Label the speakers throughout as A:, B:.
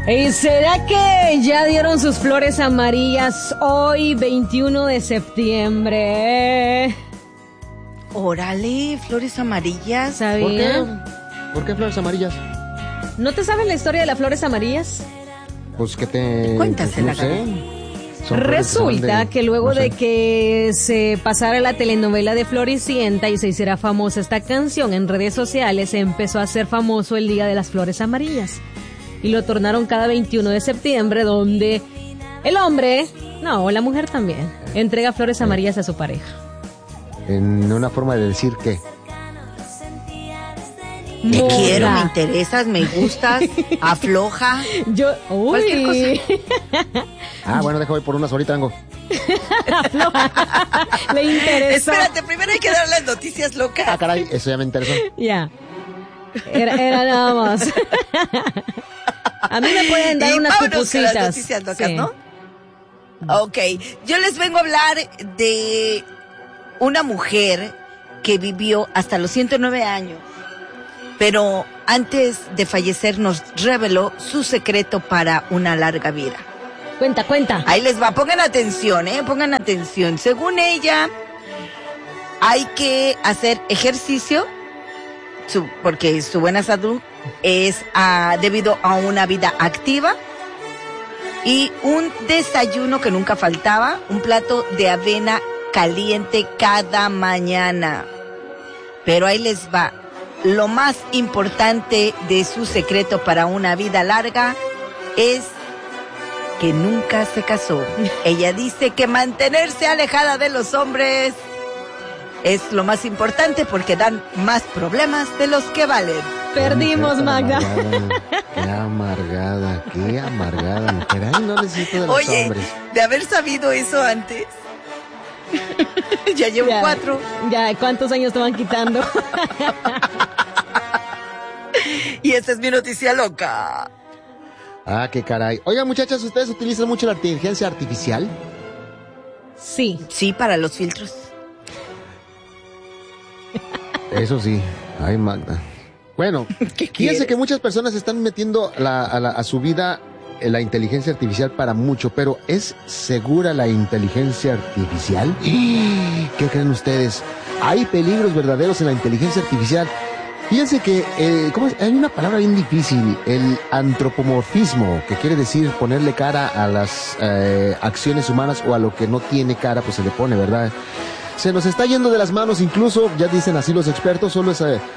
A: ¿Y será que ya dieron sus flores amarillas hoy, 21 de septiembre?
B: Órale, flores amarillas.
A: ¿Sabía?
C: ¿Por qué flores amarillas?
A: ¿No te sabes la historia de las flores amarillas?
C: Pues que te...
B: Cuéntasela,
C: no sé.
A: Resulta que luego de que se pasara la telenovela de Floricienta y se hiciera famosa esta canción en redes sociales, se empezó a hacer famoso el Día de las Flores Amarillas. Y lo tornaron cada 21 de septiembre, donde el hombre, no, la mujer también, entrega flores amarillas a su pareja.
C: En una forma de decir que...
B: Te quiero, me interesas, me gustas, afloja.
A: Cualquier
C: cosa. Bueno, déjame por unas ahorita vengo.
A: Le interesa.
B: Espérate, primero hay que dar las noticias locas.
C: Caray, eso ya me interesó.
A: Ya. Era nada más. A mí me pueden dar unas pupusitas.
B: Las noticias locas,
A: sí.
B: ¿no? Ok, yo les vengo a hablar de una mujer que vivió hasta los 109 años. Pero antes de fallecer nos reveló su secreto para una larga vida.
A: Cuenta.
B: Ahí les va, pongan atención, pongan atención. Según ella, hay que hacer ejercicio, porque su buena salud es debido a una vida activa. Y un desayuno que nunca faltaba, un plato de avena caliente cada mañana. Pero ahí les va. Lo más importante de su secreto para una vida larga es que nunca se casó. Ella dice que mantenerse alejada de los hombres es lo más importante porque dan más problemas de los que valen.
A: Perdimos, Magda.
C: Qué amargada. Mujer. Ay, no necesito de los hombres.
B: De haber sabido eso antes. Ya llevo 4.
A: Ya, ¿cuántos años te van quitando?
B: Y esta es mi noticia loca.
C: Qué caray. Oigan, muchachas, ¿ustedes utilizan mucho la inteligencia artificial?
A: Sí.
B: Sí, para los filtros.
C: Eso sí. Ay, Magda. Bueno, fíjense que muchas personas están metiendo a su vida la inteligencia artificial para mucho, pero ¿es segura la inteligencia artificial? ¿Qué creen ustedes? Hay peligros verdaderos en la inteligencia artificial. Fíjense que hay una palabra bien difícil, el antropomorfismo, que quiere decir ponerle cara a las acciones humanas o a lo que no tiene cara, pues se le pone, ¿verdad? Se nos está yendo de las manos, incluso, ya dicen así los expertos, solo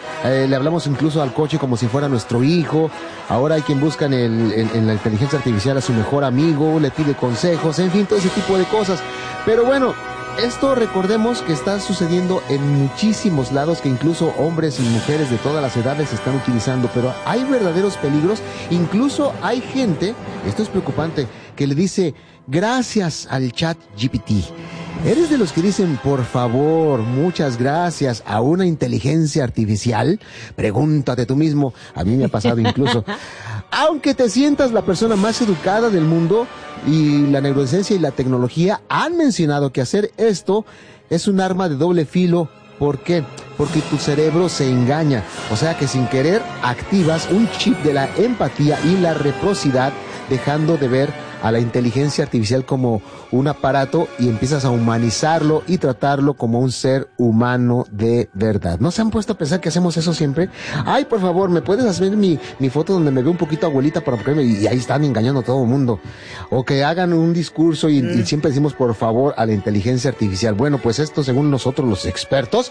C: le hablamos incluso al coche como si fuera nuestro hijo. Ahora hay quien busca en la inteligencia artificial a su mejor amigo, le pide consejos, en fin, todo ese tipo de cosas. Pero bueno, esto recordemos que está sucediendo en muchísimos lados, que incluso hombres y mujeres de todas las edades están utilizando, pero hay verdaderos peligros. Incluso hay gente, esto es preocupante, que le dice gracias al chat GPT. ¿Eres de los que dicen, por favor, muchas gracias a una inteligencia artificial? Pregúntate tú mismo. A mí me ha pasado incluso. Aunque te sientas la persona más educada del mundo, y la neurociencia y la tecnología han mencionado que hacer esto es un arma de doble filo. ¿Por qué? Porque tu cerebro se engaña. O sea que sin querer activas un chip de la empatía y la reciprocidad, dejando de ver a la inteligencia artificial como un aparato y empiezas a humanizarlo y tratarlo como un ser humano de verdad. ¿No se han puesto a pensar que hacemos eso siempre? Ay, por favor, ¿me puedes hacer mi foto donde me veo un poquito abuelita para ponerme? Y ahí están engañando a todo el mundo. O que hagan un discurso y siempre decimos por favor a la inteligencia artificial. Bueno, pues esto, según nosotros los expertos,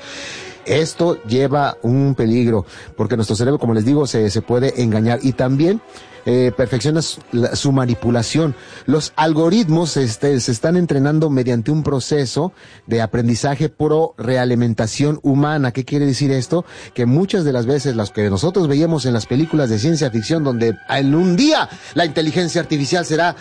C: esto lleva un peligro, porque nuestro cerebro, como les digo, se puede engañar y también perfecciona su manipulación. Los algoritmos se están entrenando mediante un proceso de aprendizaje pro realimentación humana. ¿Qué quiere decir esto? Que muchas de las veces las que nosotros veíamos en las películas de ciencia ficción, donde en un día la inteligencia artificial será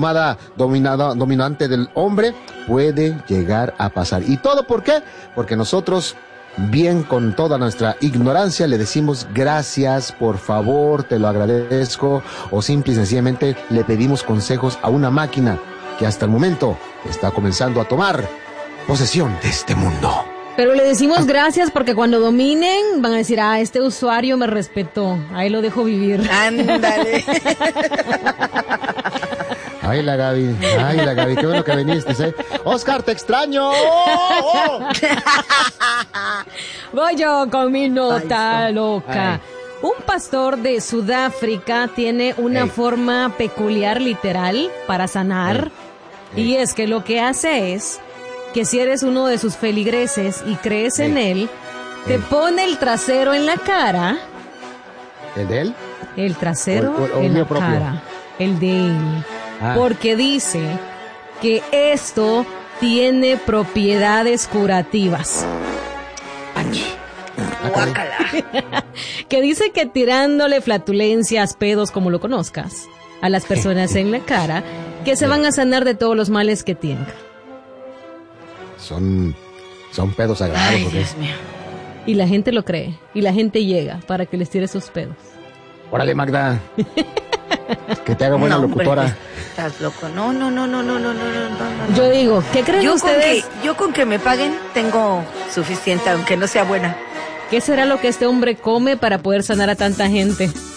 C: dominante del hombre, puede llegar a pasar. ¿Y todo por qué? Porque nosotros, bien con toda nuestra ignorancia, le decimos gracias, por favor, te lo agradezco, o simple y sencillamente le pedimos consejos a una máquina que hasta el momento está comenzando a tomar posesión de este mundo.
A: Pero le decimos gracias porque cuando dominen van a decir, este usuario me respetó, ahí lo dejo vivir.
B: Ándale.
C: Ay, la Gaby, qué bueno que viniste, ¿eh? Oscar, te extraño.
A: Voy yo con mi nota loca.
C: Ay.
A: Un pastor de Sudáfrica tiene una forma peculiar literal para sanar. Y es que lo que hace es que si eres uno de sus feligreses y crees en él, te pone el trasero en la cara.
C: ¿El de él?
A: El trasero
C: o
A: en la
C: propio?
A: cara. El de él. Porque dice que esto tiene propiedades curativas.
B: Guácala.
A: Que dice que tirándole flatulencias, pedos, como lo conozcas, a las personas en la cara, que se van a sanar de todos los males que tengan.
C: Son pedos sagrados.
B: Ay, Dios mío.
A: Y la gente lo cree. Y la gente llega para que les tire sus pedos.
C: Órale, Magda. Que te haga buena locutora.
B: Hombre, estás loco. No.
A: Yo digo, ¿qué creen ustedes?
B: Yo con que me paguen tengo suficiente, aunque no sea buena.
A: ¿Qué será lo que este hombre come para poder sanar a tanta gente?